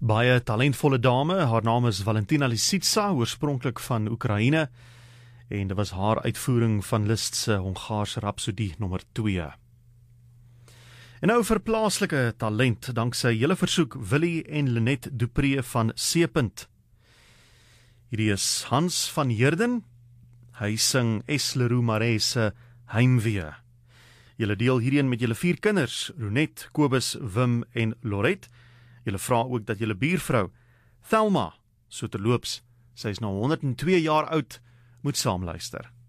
baie talentvolle dame. Haar naam is Valentina Lisitsa, oorspronklik van Oekraïne, en dit was haar uitvoering van Liszt se Hongaarse Rapsodie nommer 2. En nou vir plaaslike talent, danksy julle versoek, Willie en Lenet Dupree van Seepunt. Hierdie is Hans van Heerden. Hy sing S. Leroux Marais se Heimwee. Julle deel hierheen met julle 4 kinders, Ronet, Kobus, Wim en Lorette. Julle vra ook dat julle buurvrou, Thelma, so terloops, sy is nou 102 jaar oud, moet saamluister.